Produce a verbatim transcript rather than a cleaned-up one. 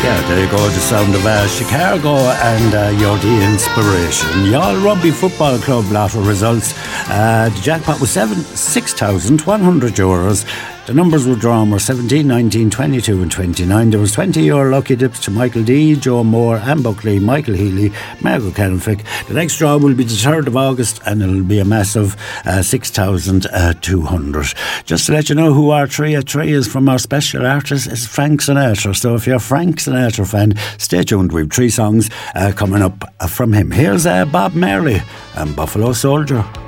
Yeah, there you go, the sound of uh, Chicago and uh, you're the inspiration. Youall Rugby Football Club lotto results. Uh, the jackpot was seven, six thousand one hundred euros. The numbers were drawn were seventeen, nineteen, twenty-two and twenty-nine. There was twenty euro lucky dips to Michael D, Joe Moore, Anne Buckley, Michael Healy, Margot Canfick. The next draw will be the third of August and it'll be a massive uh, six thousand two hundred. Just to let you know who our three at three is from our special artist is Frank Sinatra. So if you're a Frank Sinatra fan, stay tuned. We have three songs uh, coming up from him. Here's uh, Bob Marley and Buffalo Soldier.